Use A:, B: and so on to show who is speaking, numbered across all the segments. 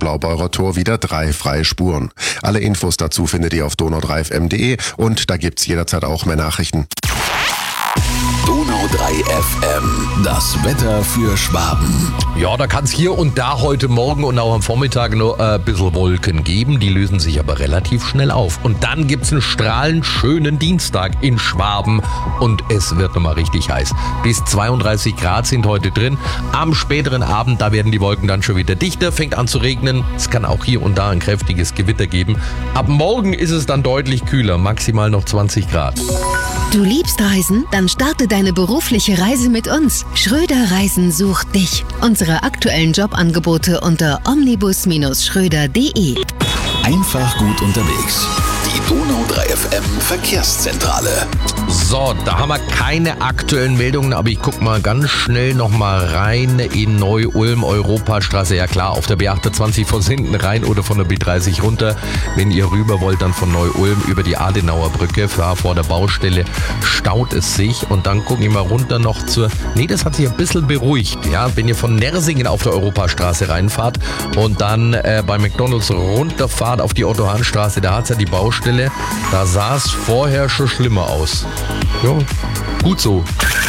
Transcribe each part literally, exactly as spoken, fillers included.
A: Schlaubeurer Tor wieder drei freie Spuren. Alle Infos dazu findet ihr auf donau drei f m punkt de und da gibt's jederzeit auch mehr Nachrichten.
B: Donau drei F M, das Wetter für Schwaben.
C: Ja, da kann es hier und da heute Morgen und auch am Vormittag noch ein bisschen Wolken geben. Die lösen sich aber relativ schnell auf. Und dann gibt es einen strahlend schönen Dienstag in Schwaben und es wird nochmal richtig heiß. Bis zweiunddreißig Grad sind heute drin. Am späteren Abend, da werden die Wolken dann schon wieder dichter, fängt an zu regnen. Es kann auch hier und da ein kräftiges Gewitter geben. Ab morgen ist es dann deutlich kühler, maximal noch zwanzig Grad.
D: Du liebst Reisen? Dann starte deine berufliche Reise mit uns. Schröder Reisen sucht dich. Unsere aktuellen Jobangebote unter omnibus schröder punkt de.
B: Einfach gut unterwegs. Die Donau drei F M Verkehrszentrale.
C: So, da haben wir keine aktuellen Meldungen, aber ich guck mal ganz schnell nochmal rein in Neu-Ulm, Europastraße. Ja klar, auf der B achtundzwanzig von hinten rein oder von der B dreißig runter. Wenn ihr rüber wollt, dann von Neu-Ulm über die Adenauer Brücke. Vor der Baustelle staut es sich. Und dann gucken wir mal runter noch zur... Nee, das hat sich ein bisschen beruhigt. Ja, wenn ihr von Nersingen auf der Europastraße reinfahrt und dann äh, bei McDonalds runterfahrt auf die Otto-Hahn-Straße, da hat es ja die Baustelle. Da sah es vorher schon schlimmer aus. Ja, gut so.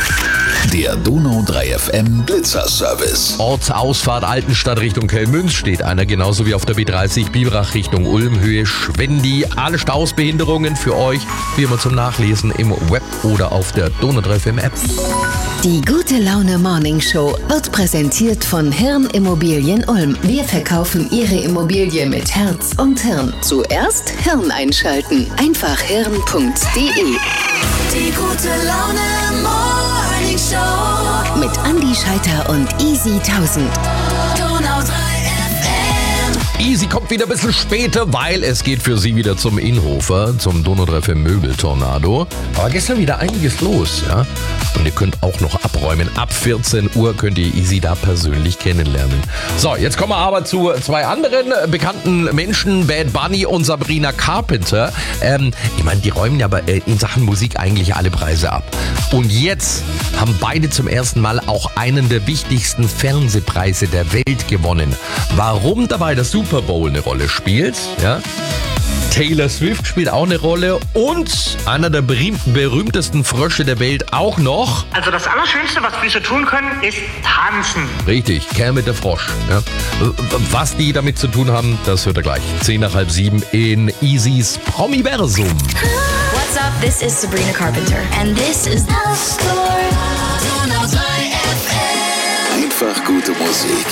B: Der Donau drei F M Blitzerservice.
C: Ortsausfahrt Altenstadt Richtung Kellmünz steht einer, genauso wie auf der B dreißig Biberach Richtung Ulm, Höhe Schwendi. Alle Stausbehinderungen für euch, wie immer zum Nachlesen im Web oder auf der Donau drei F M App.
D: Die Gute Laune Morning Show wird präsentiert von Hirn Immobilien Ulm. Wir verkaufen Ihre Immobilie mit Herz und Hirn. Zuerst Hirn einschalten. Einfach hirn punkt de.
E: Die Gute Laune Morning Show
D: Mit Andi Scheiter und Easy tausend.
E: Donau drei F M.
C: Easy kommt wieder ein bisschen später, weil es geht für sie wieder zum Inhofer, zum Donau drei F M Möbeltornado. Aber gestern wieder einiges los, ja. Und ihr könnt auch noch abräumen. Ab vierzehn Uhr könnt ihr Easy da persönlich kennenlernen. So, jetzt kommen wir aber zu zwei anderen bekannten Menschen, Bad Bunny und Sabrina Carpenter. Ähm, ich meine, die räumen ja aber in Sachen Musik eigentlich alle Preise ab. Und jetzt haben beide zum ersten Mal auch einen der wichtigsten Fernsehpreise der Welt gewonnen. Warum dabei das Super Bowl eine Rolle spielt, ja? Taylor Swift spielt auch eine Rolle und einer der berühmtesten Frösche der Welt auch noch.
F: Also das Allerschönste, was Füße tun können, ist tanzen.
C: Richtig, Kermit der Frosch. Ja. Was die damit zu tun haben, das hört ihr gleich. Zehn nach halb sieben in Easys Promiversum.
G: What's up? This is Sabrina Carpenter. And this is
E: Donau drei F M.
B: Einfach gute Musik.